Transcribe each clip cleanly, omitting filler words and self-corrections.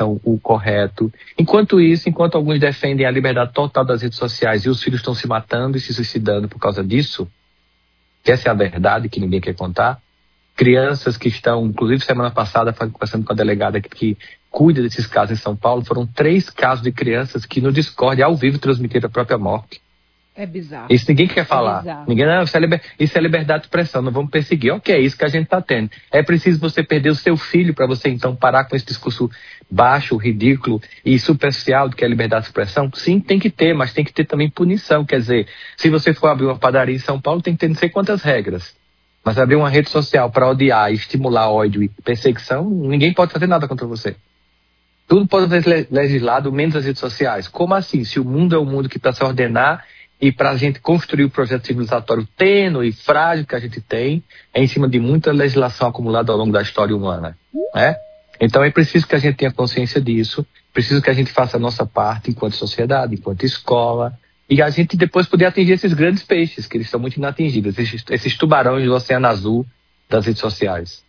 o correto. Enquanto isso, enquanto alguns defendem a liberdade total das redes sociais e os filhos estão se matando e se suicidando por causa disso, que essa é a verdade que ninguém quer contar, crianças que estão, inclusive semana passada, conversando com a delegada que cuida desses casos em São Paulo, foram 3 casos de crianças que no Discord, ao vivo, transmitiram a própria morte. É bizarro. Isso ninguém quer falar. Ninguém, não, isso é liberdade de expressão, não vamos perseguir. Ok, é isso que a gente está tendo. É preciso você perder o seu filho para você então parar com esse discurso baixo, ridículo e superficial do que é liberdade de expressão? Sim, tem que ter, mas tem que ter também punição. Quer dizer, se você for abrir uma padaria em São Paulo, tem que ter não sei quantas regras. Mas abrir uma rede social para odiar, estimular ódio e perseguição, ninguém pode fazer nada contra você. Tudo pode ser legislado, menos as redes sociais. Como assim? Se o mundo é um mundo que para se ordenar e para a gente construir o projeto civilizatório tênue e frágil que a gente tem, é em cima de muita legislação acumulada ao longo da história humana, né? Então é preciso que a gente tenha consciência disso, preciso que a gente faça a nossa parte enquanto sociedade, enquanto escola, e a gente depois poder atingir esses grandes peixes, que eles estão muito inatingíveis, esses tubarões do Oceano Azul das redes sociais.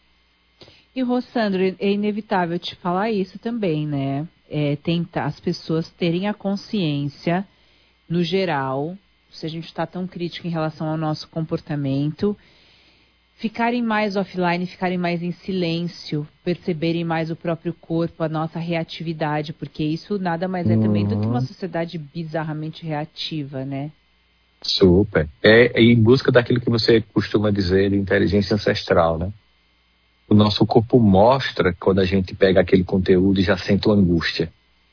E, Rossandro, é inevitável te falar isso também, né? Tentar as pessoas terem a consciência, no geral, se a gente está tão crítico em relação ao nosso comportamento, ficarem mais offline, ficarem mais em silêncio, perceberem mais o próprio corpo, a nossa reatividade, porque isso nada mais é também do que uma sociedade bizarramente reativa, né? Super. É em busca daquilo que você costuma dizer de inteligência ancestral, né? O nosso corpo mostra quando a gente pega aquele conteúdo e já sente uma angústia.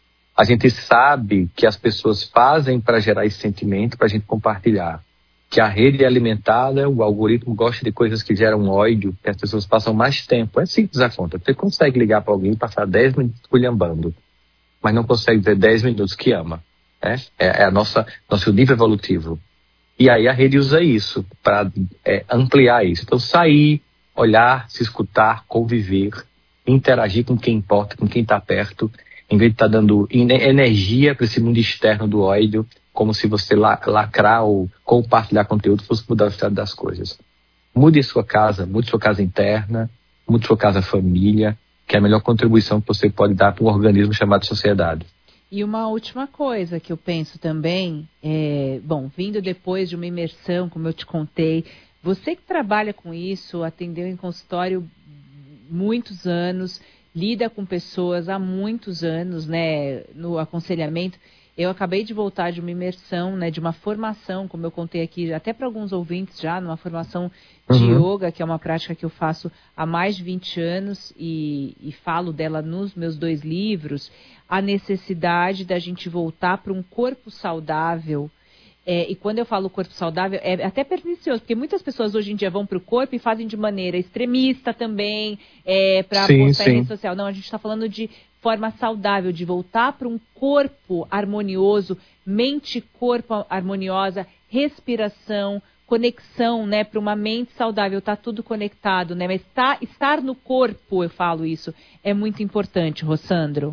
A gente sabe que as pessoas fazem para gerar esse sentimento, para a gente compartilhar. Que a rede é alimentada, o algoritmo gosta de coisas que geram ódio, que as pessoas passam mais tempo. É simples a conta. Você consegue ligar para alguém e passar 10 minutos culhambando, mas não consegue dizer 10 minutos que ama. É nosso nível evolutivo. E aí a rede usa isso para ampliar isso. Então sair, olhar, se escutar, conviver, interagir com quem importa, com quem está perto, em vez de estar dando energia para esse mundo externo do ódio, como se você lacrar ou compartilhar conteúdo fosse mudar o estado das coisas. Mude sua casa interna, mude sua casa família, que é a melhor contribuição que você pode dar para um organismo chamado sociedade. E uma última coisa que eu penso também, vindo depois de uma imersão, como eu te contei, você que trabalha com isso, atendeu em consultório muitos anos, lida com pessoas há muitos anos, né, no aconselhamento. Eu acabei de voltar de uma imersão, né, de uma formação, como eu contei aqui, até para alguns ouvintes já, numa formação de yoga, que é uma prática que eu faço há mais de 20 anos e falo dela nos meus 2 livros, a necessidade da gente voltar para um corpo saudável. E quando eu falo corpo saudável, é até pernicioso, porque muitas pessoas hoje em dia vão para o corpo e fazem de maneira extremista também, para postar em rede social. Não, a gente está falando de forma saudável, de voltar para um corpo harmonioso, mente e corpo harmoniosa, respiração, conexão, né, para uma mente saudável, tá tudo conectado, né, mas estar no corpo, eu falo isso, é muito importante, Rossandro.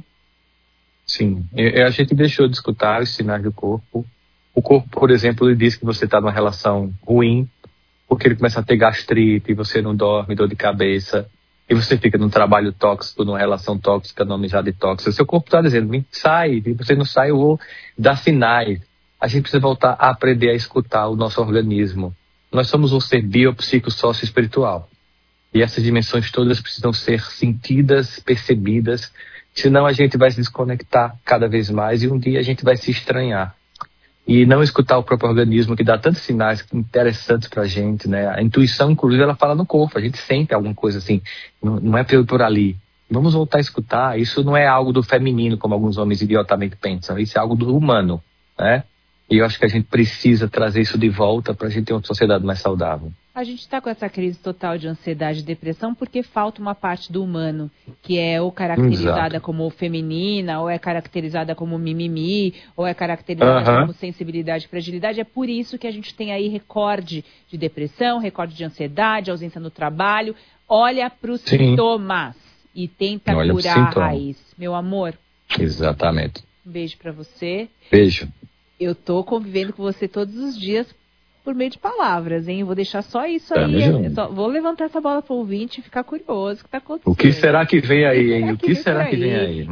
Sim, a gente deixou de escutar os sinais do corpo. O corpo, por exemplo, ele diz que você está numa relação ruim, porque ele começa a ter gastrite, e você não dorme, dor de cabeça, e você fica num trabalho tóxico, numa relação tóxica, nome já de tóxica. O seu corpo está dizendo, sai, e você não sai, eu vou dar sinais. A gente precisa voltar a aprender a escutar o nosso organismo. Nós somos um ser biopsico sócio-espiritual. E essas dimensões todas precisam ser sentidas, percebidas, senão a gente vai se desconectar cada vez mais e um dia a gente vai se estranhar. E não escutar o próprio organismo, que dá tantos sinais interessantes pra gente, né? A intuição, inclusive, ela fala no corpo. A gente sente alguma coisa assim. Não é por ali. Vamos voltar a escutar. Isso não é algo do feminino, como alguns homens idiotamente pensam. Isso é algo do humano, né? E eu acho que a gente precisa trazer isso de volta pra gente ter uma sociedade mais saudável. A gente está com essa crise total de ansiedade e depressão porque falta uma parte do humano, que é ou caracterizada como feminina, ou é caracterizada como mimimi, ou é caracterizada como sensibilidade e fragilidade. É por isso que a gente tem aí recorde de depressão, recorde de ansiedade, ausência no trabalho. Olha para os sintomas e tenta curar a raiz. Meu amor. Exatamente. Um beijo para você. Beijo. Eu tô convivendo com você todos os dias por meio de palavras, hein? Eu vou deixar só isso aí. Vou levantar essa bola pro ouvinte e ficar curioso o que tá acontecendo. O que será que vem aí, hein? O que será que vem aí?